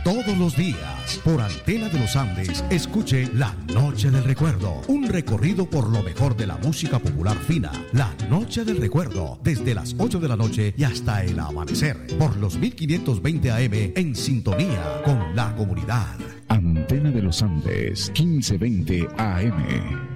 Todos los días, por Antena de los Andes, escuche La Noche del Recuerdo. Un recorrido por lo mejor de la música popular fina. La Noche del Recuerdo, desde las 8 de la noche y hasta el amanecer. Por los 1520 AM, en sintonía con la comunidad. Antena de los Andes, 1520 AM.